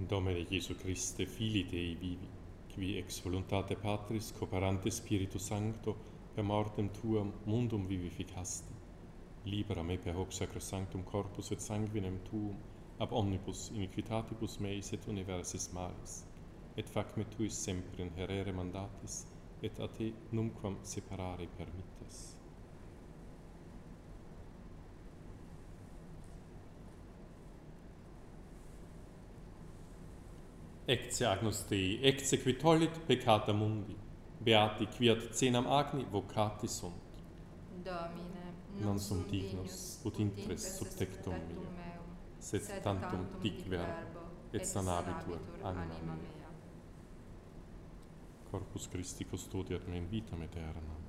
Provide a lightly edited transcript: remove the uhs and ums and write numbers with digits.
Domine Iesu Christe, Filii Dei vivi, qui ex voluntate Patris cooperante Spiritu Sancto per mortem Tuam mundum vivificasti, libera me per hoc sacrosanctum corpus et sanguinem Tuum ab omnibus iniquitatibus meis et universis malis, et fac me tuis semper inherere mandatis, et a te numquam separare permittas. Ecce agnus Dei, ecce qui tollit peccata mundi, beati quiat cenam agni vocati sunt. Domine, Non sum dignus, ut intres subtectum meum, sed tantum dic verbo, et sanabitur anima mea. Corpus Christi custodiat me in vitam aeternam.